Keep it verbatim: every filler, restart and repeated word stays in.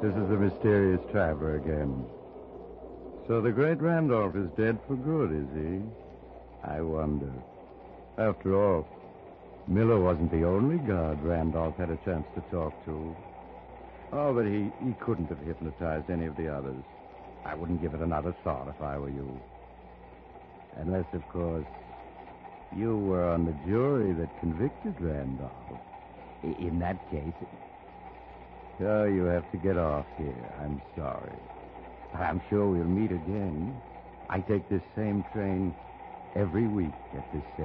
This is the mysterious traveler again. So the great Randolph is dead for good, is he? I wonder. After all, Miller wasn't the only guard Randolph had a chance to talk to. Oh, but he, he couldn't have hypnotized any of the others. I wouldn't give it another thought if I were you. Unless, of course, you were on the jury that convicted Randolph. In that case... Oh, you have to get off here. I'm sorry. But I'm sure we'll meet again. I take this same train every week at this same